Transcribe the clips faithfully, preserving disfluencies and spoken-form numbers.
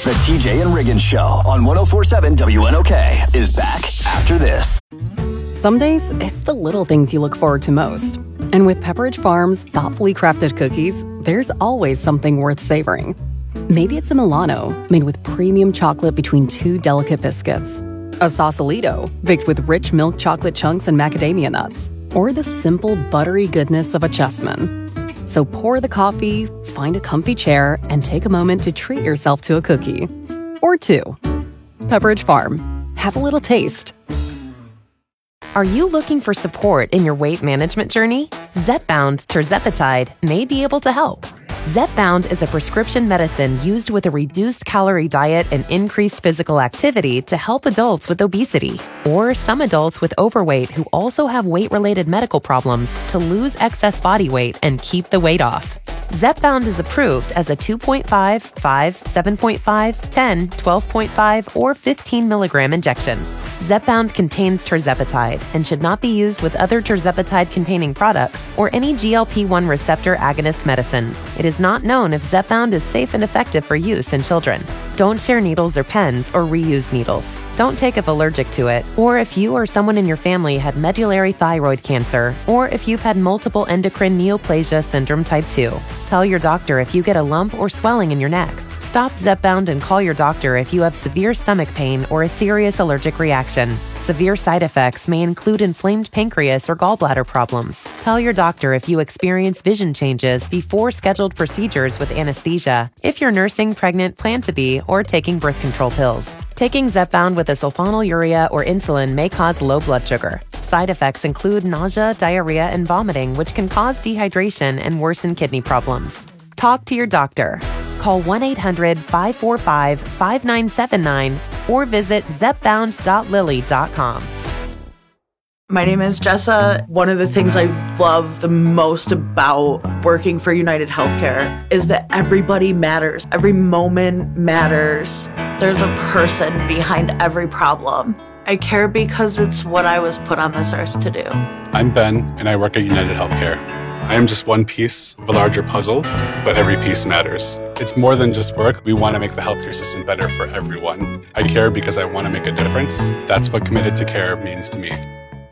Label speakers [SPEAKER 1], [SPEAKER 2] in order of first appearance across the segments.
[SPEAKER 1] The T J and Riggins Show on one oh four point seven W N O K is back after this.
[SPEAKER 2] Some days, it's the little things you look forward to most. And with Pepperidge Farm's thoughtfully crafted cookies, there's always something worth savoring. Maybe it's a Milano, made with premium chocolate between two delicate biscuits. A Sausalito, baked with rich milk chocolate chunks and macadamia nuts. Or the simple, buttery goodness of a Chessman. So pour the coffee, find a comfy chair, and take a moment to treat yourself to a cookie. Or two. Pepperidge Farm. Have a little taste.
[SPEAKER 3] Are you looking for support in your weight management journey? Zepbound tirzepatide may be able to help. Zepbound is a prescription medicine used with a reduced calorie diet and increased physical activity to help adults with obesity, or some adults with overweight who also have weight-related medical problems to lose excess body weight and keep the weight off. Zepbound is approved as a two point five, five, seven point five, ten, twelve point five, or fifteen milligram injection. Zepbound contains tirzepatide and should not be used with other tirzepatide-containing products or any G L P one receptor agonist medicines. It is not known if Zepbound is safe and effective for use in children. Don't share needles or pens or reuse needles. Don't take if allergic to it, or if you or someone in your family had medullary thyroid cancer, or if you've had multiple endocrine neoplasia syndrome type two. Tell your doctor if you get a lump or swelling in your neck. Stop Zepbound and call your doctor if you have severe stomach pain or a serious allergic reaction. Severe side effects may include inflamed pancreas or gallbladder problems. Tell your doctor if you experience vision changes before scheduled procedures with anesthesia, if you're nursing, pregnant, plan to be, or taking birth control pills. Taking Zepbound with a sulfonylurea or insulin may cause low blood sugar. Side effects include nausea, diarrhea, and vomiting, which can cause dehydration and worsen kidney problems. Talk to your doctor. Call one eight hundred, five four five, five nine seven nine or visit zepbound dot lilly dot com.
[SPEAKER 4] My name is Jessa. One of the things I love the most about working for United Healthcare is that everybody matters. Every moment matters. There's a person behind every problem. I care because it's what I was put on this earth to do.
[SPEAKER 5] I'm Ben, and I work at United Healthcare. I am just one piece of a larger puzzle, but every piece matters. It's more than just work. We want to make the healthcare system better for everyone. I care because I want to make a difference. That's what committed to care means to me.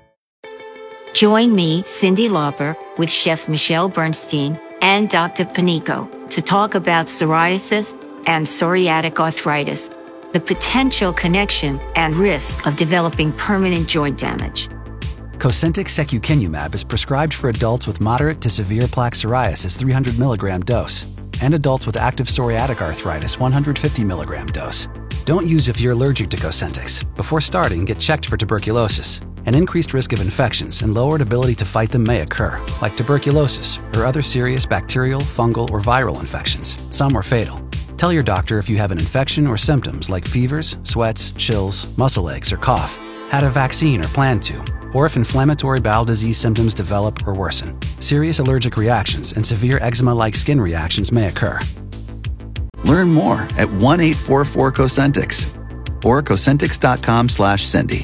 [SPEAKER 6] Join me, Cyndi Lauper, with Chef Michelle Bernstein and Doctor Panico to talk about psoriasis and psoriatic arthritis, the potential connection and risk of developing permanent joint damage.
[SPEAKER 7] Cosentyx secukinumab is prescribed for adults with moderate to severe plaque psoriasis three hundred milligram dose and adults with active psoriatic arthritis one hundred fifty milligram dose. Don't use if you're allergic to Cosentyx. Before starting, get checked for tuberculosis. An increased risk of infections and lowered ability to fight them may occur, like tuberculosis or other serious bacterial, fungal, or viral infections. Some are fatal. Tell your doctor if you have an infection or symptoms like fevers, sweats, chills, muscle aches, or cough, had a vaccine or plan to, or if inflammatory bowel disease symptoms develop or worsen. Serious allergic reactions and severe eczema-like skin reactions may occur.
[SPEAKER 8] Learn more at one eight four four Cosentyx or Cosentyx dot com slash Cindy.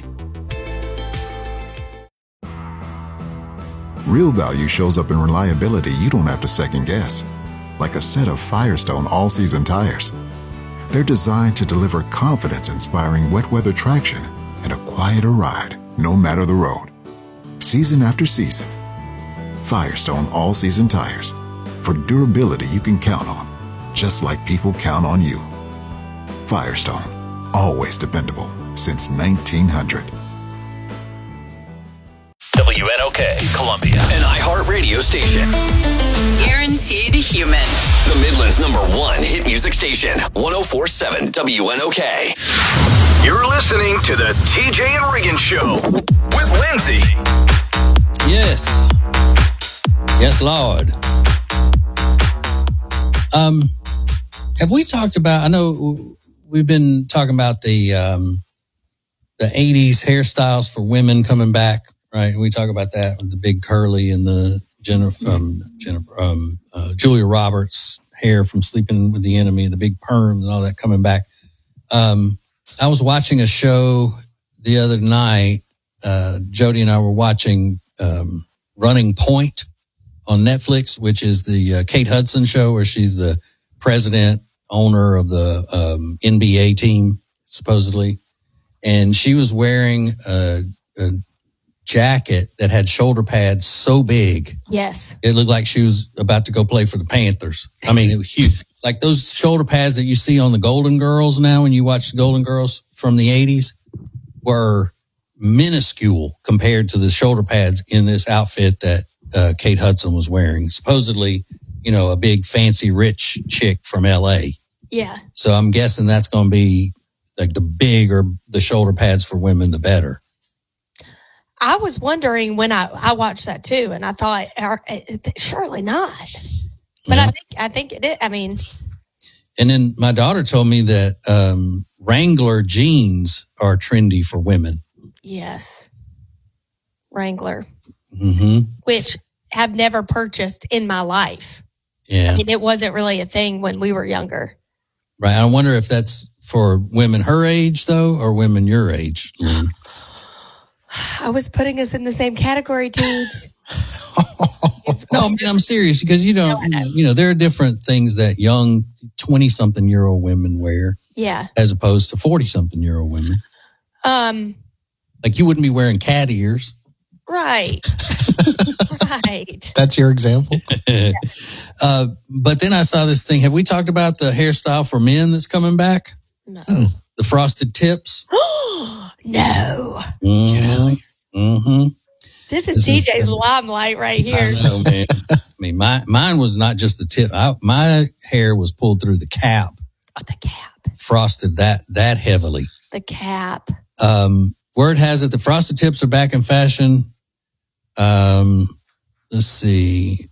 [SPEAKER 9] Real value shows up in reliability you don't have to second guess. Like a set of Firestone all-season tires. They're designed to deliver confidence-inspiring wet weather traction and a quieter ride, no matter the road. Season after season. Firestone all-season tires. For durability you can count on, just like people count on you. Firestone. Always dependable. Since nineteen hundred.
[SPEAKER 1] W N O K, Columbia, an iHeartRadio station.
[SPEAKER 10] Guaranteed human.
[SPEAKER 1] The Midland's number one hit music station, one oh four point seven W N O K. You're listening to the T J and Riggins Show with Lindsay.
[SPEAKER 11] Yes. Yes, Lord. Um, have we talked about, I know we've been talking about the, um, the eighties hairstyles for women coming back, right? We talk about that with the big curly and the Jennifer, um, Jennifer, um, uh, Julia Roberts hair from Sleeping with the Enemy, the big perm and all that coming back. Um, I was watching a show the other night. Uh, Jody and I were watching, um, Running Point on Netflix, which is the uh, Kate Hudson show where she's the president owner of the um, N B A team, supposedly. And she was wearing a, a jacket that had shoulder pads so big.
[SPEAKER 12] Yes.
[SPEAKER 11] It looked like she was about to go play for the Panthers. I mean, it was huge. Like those shoulder pads that you see on the Golden Girls now when you watch the Golden Girls from the eighties were minuscule compared to the shoulder pads in this outfit that uh, Kate Hudson was wearing. Supposedly, you know, a big fancy rich chick from L A.
[SPEAKER 12] Yeah.
[SPEAKER 11] So I'm guessing that's going to be like the bigger the shoulder pads for women, the better.
[SPEAKER 12] I was wondering when I, I watched that too, and I thought, surely not. But yeah. I think I think it is. I mean,
[SPEAKER 11] and then my daughter told me that um, Wrangler jeans are trendy for women.
[SPEAKER 12] Yes, Wrangler,
[SPEAKER 11] mm-hmm.
[SPEAKER 12] which have never purchased in my life.
[SPEAKER 11] Yeah,
[SPEAKER 12] I mean, it wasn't really a thing when we were younger.
[SPEAKER 11] Right. I wonder if that's for women her age though, or women your age, Lynn.
[SPEAKER 12] I was putting us in the same category, dude.
[SPEAKER 11] No, I mean, I'm serious because you don't, no, you know, there are different things that young twenty something year old women wear.
[SPEAKER 12] Yeah.
[SPEAKER 11] As opposed to forty something year old women.
[SPEAKER 12] Um,
[SPEAKER 11] like you wouldn't be wearing cat ears.
[SPEAKER 12] Right. Right.
[SPEAKER 13] That's your example.
[SPEAKER 12] Yeah.
[SPEAKER 11] Uh, but then I saw this thing. Have we talked about the hairstyle for men that's coming back?
[SPEAKER 12] No.
[SPEAKER 11] The frosted tips.
[SPEAKER 12] No.
[SPEAKER 11] Mm-hmm. Mm-hmm.
[SPEAKER 12] This is D J's limelight right here.
[SPEAKER 11] I know, man. I mean, my, mine was not just the tip. I, my hair was pulled through the cap.
[SPEAKER 12] Oh, the cap.
[SPEAKER 11] Frosted that that heavily.
[SPEAKER 12] The cap.
[SPEAKER 11] Um, word has it the frosted tips are back in fashion. Um, let's see.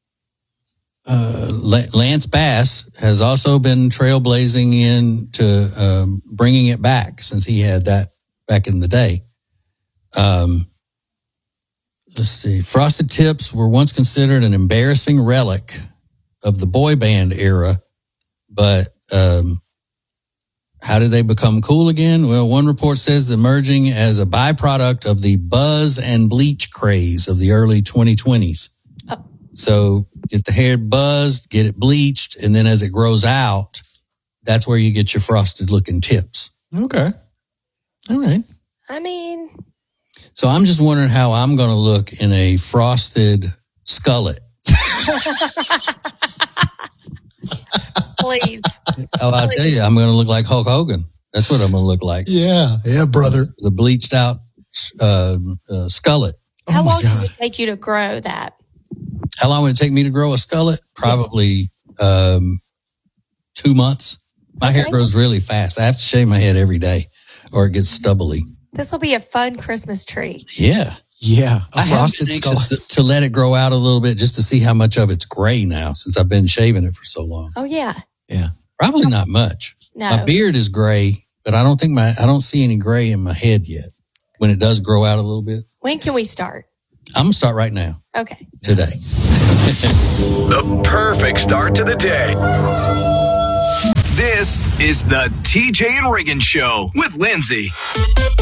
[SPEAKER 11] Uh, Lance Bass has also been trailblazing into um, bringing it back since he had that back in the day. Um, let's see. Frosted tips were once considered an embarrassing relic of the boy band era, but um, how did they become cool again? Well, one report says emerging as a byproduct of the buzz and bleach craze of the early twenty twenties. Oh. So get the hair buzzed, get it bleached, and then as it grows out, that's where you get your frosted looking tips.
[SPEAKER 13] Okay. All right.
[SPEAKER 12] I mean.
[SPEAKER 11] So I'm just wondering how I'm going to look in a frosted skullet.
[SPEAKER 12] Please.
[SPEAKER 11] Oh, I'll Please. tell you, I'm going to look like Hulk Hogan. That's what I'm going to look like.
[SPEAKER 13] Yeah. Yeah, brother.
[SPEAKER 11] The bleached out uh, uh, skullet.
[SPEAKER 12] How
[SPEAKER 13] oh
[SPEAKER 12] long
[SPEAKER 13] God.
[SPEAKER 12] did it take you to grow that?
[SPEAKER 11] How long would it take me to grow a skullet? Probably um, two months. My okay. hair grows really fast. I have to shave my head every day or it gets stubbly.
[SPEAKER 12] This will be a fun Christmas treat.
[SPEAKER 11] Yeah.
[SPEAKER 13] Yeah. A
[SPEAKER 11] I
[SPEAKER 13] frosted skullet.
[SPEAKER 11] To, to let it grow out a little bit just to see how much of it's gray now since I've been shaving it for so long.
[SPEAKER 12] Oh, yeah.
[SPEAKER 11] Yeah. Probably not much.
[SPEAKER 12] No.
[SPEAKER 11] My beard is gray, but I don't think my, I don't see any gray in my head yet when it does grow out a little bit.
[SPEAKER 12] When can we start?
[SPEAKER 11] I'm going to start right now.
[SPEAKER 12] Okay.
[SPEAKER 11] Today.
[SPEAKER 1] The perfect start to the day. This is the T J and Riggin Show with Lindsay.